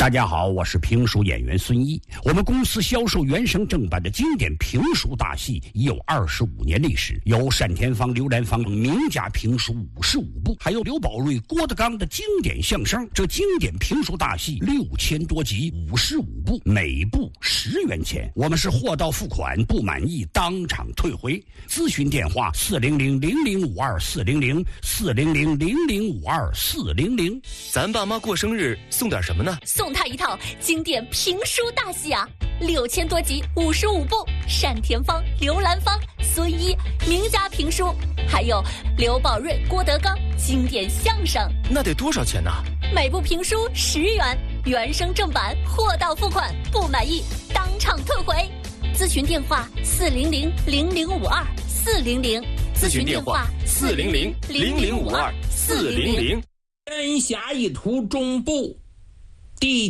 大家好，我是评书演员孙一。我们公司销售原声正版的经典评书大戏已有25年历史，有单田芳、刘兰芳名家评书55部，还有刘宝瑞、郭德纲的经典相声。这经典评书大戏6000多集，55部，每部10元钱。我们是货到付款，不满意当场退回。咨询电话400-0052-400，400-0052-400。 咱爸妈过生日送点什么呢？ 送他一套经典评书大戏啊，6000多集，55部，单田芳、刘兰芳、孙一名家评书，还有刘宝瑞、郭德纲经典相声。 那得多少钱呢？ 每部评书10元，原声正版，货到付款，不满意当场退回。咨询电话400-0052-400， 咨询电话400-0052-400。 天下一图中部第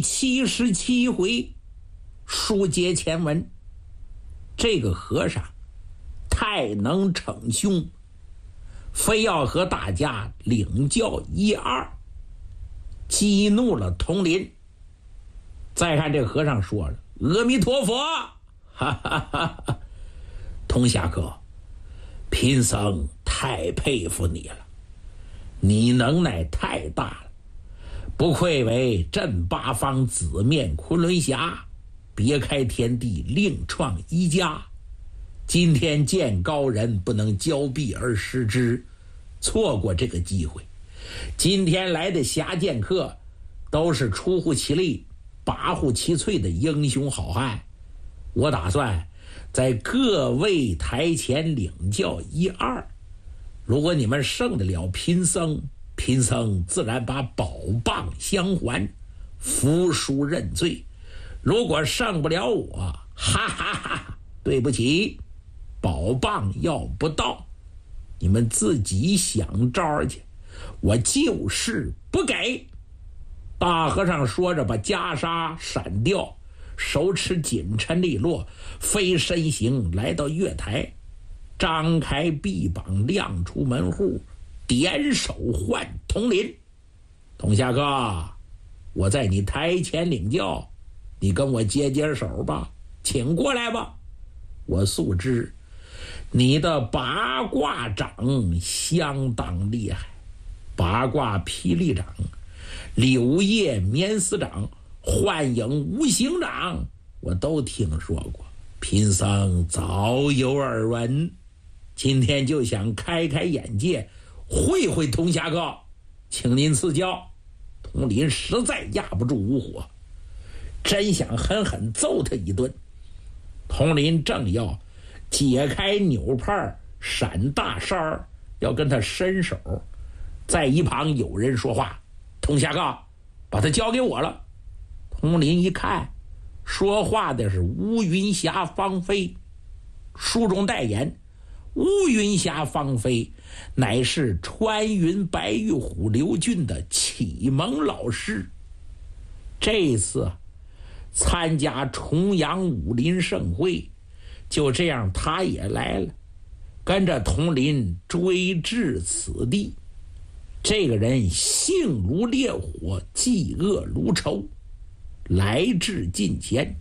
77回，书接前文。这个和尚太能逞凶，非要和大家领教一二，激怒了佟林。再看这和尚说了：“阿弥陀佛！”哈哈哈哈！佟侠客，贫僧太佩服你了，你能耐太大了，不愧为镇八方紫面昆仑侠，别开天地，另创一家。今天见高人，不能交臂而失之，错过这个机会。今天来的侠剑客都是出乎其力、跋扈其脆的英雄好汉，我打算在各位台前领教一二。如果你们胜得了贫僧，贫僧自然把宝棒相还，服输认罪。如果胜不了我，哈哈哈，对不起，宝棒要不到，你们自己想招去，我就是不给。大和尚说着，把袈裟闪掉，手持锦尘利落，飞身形来到月台，张开臂膀，亮出门户，点手唤佟林。佟侠客，我在你台前领教，你跟我接接手吧，请过来吧。我素知你的八卦掌相当厉害，八卦霹雳掌、柳叶绵丝掌、幻影无形掌，我都听说过，贫僧早有耳闻。今天就想开开眼界，会会佟侠客，请您赐教。佟林实在压不住无火，真想狠狠揍他一顿。佟林正要解开纽帕闪大衫，要跟他伸手，在一旁有人说话：“佟侠客，把他交给我了。”佟林一看，说话的是乌云霞芳菲。书中代言，乌云霞芳菲乃是穿云白玉虎刘俊的启蒙老师。这次参加重阳武林盛会，就这样他也来了，跟着佟林追至此地。这个人性如烈火，嫉恶如仇，来至近前，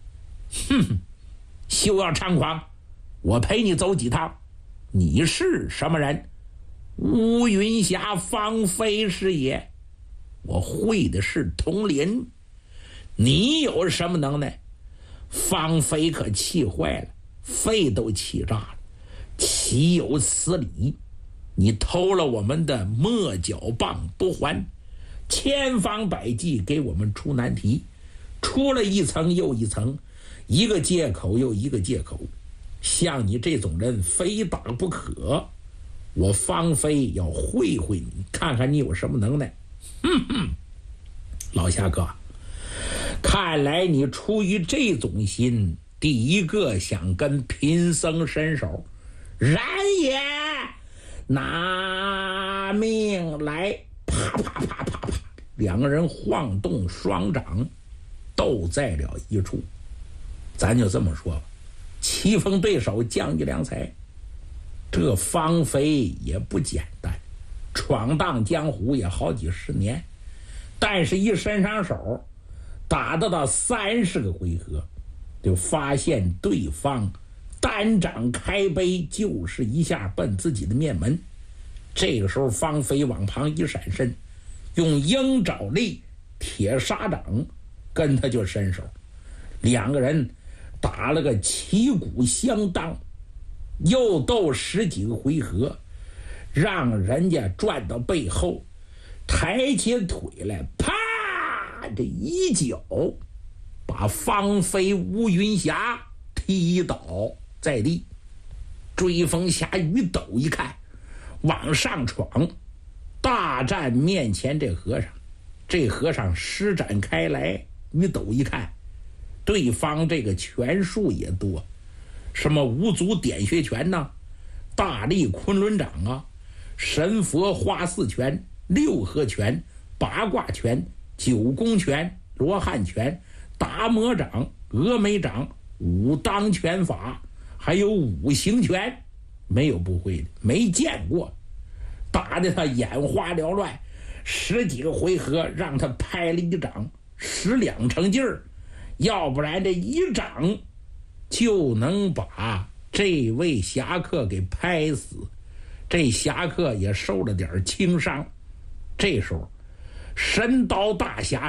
休要猖狂，我陪你走几趟。你是什么人？乌云霞芳菲是也。我会的是佟林。你有什么能耐？芳菲可气坏了，肺都气炸了，岂有此理！你偷了我们的墨角棒不还，千方百计给我们出难题，出了一层又一层，一个借口又一个借口。像你这种人非打不可，我芳菲要会会你，看看你有什么能耐。老侠客，看来你出于这种心，第一个想跟贫僧伸手。然也，拿命来！啪啪啪啪啪，两个人晃动双掌，斗在了一处。咱就这么说吧，棋逢对手，将一良才。这芳菲也不简单，闯荡江湖也好几十年，但是一伸上手， 打到30个回合，就发现对方单掌开背，就是一下奔自己的面门。这个时候方飞往旁一闪身，用鹰爪力铁砂掌跟他就伸手，两个人打了个旗鼓相当，又斗10几个回合，让人家转到背后，抬起腿来，啪，这一脚把方飞吴云霞踢倒在地。追风侠于斗一看，往上闯，大战面前这和尚，这和尚施展开来，于斗一看，对方这个拳术也多，什么五祖点穴拳呐，大力昆仑掌啊，神佛花四拳、六合拳、八卦拳、九宫拳、罗汉拳、达摩掌、峨眉掌、五当拳法，还有五行拳，没有不会的，没见过。打得他眼花缭乱，10几个回合让他拍了一掌，使2成劲儿，要不然这一掌就能把这位侠客给拍死。这侠客也受了点轻伤。这时候神刀大侠